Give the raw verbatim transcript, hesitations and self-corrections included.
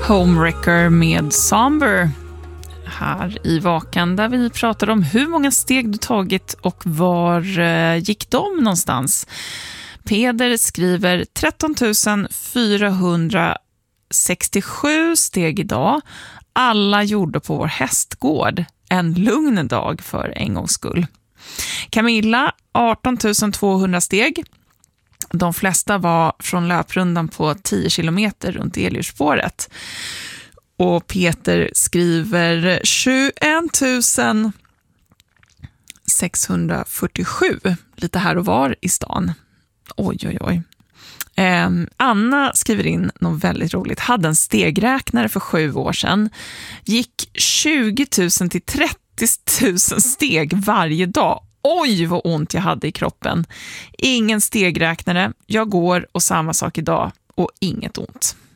Homewrecker med Somber här i Vakan, där vi pratar om hur många steg du tagit och var eh, gick de någonstans. Peder skriver tretton tusen fyrahundrasextiosju steg idag. Alla gjorde på vår hästgård. En lugn dag för en gångs skull. Camilla, arton tusen tvåhundra steg. De flesta var från löprundan på tio kilometer runt Elljusspåret. Och Peter skriver tjugoett tusen sexhundrafyrtiosju, lite här och var i stan. Oj, oj, oj. Eh, Anna skriver in något väldigt roligt. Hade en stegräknare för sju år sedan. Gick tjugo tusen till trettio tusen steg varje dag. Oj, vad ont jag hade i kroppen. Ingen stegräknare. Jag går och samma sak idag och inget ont.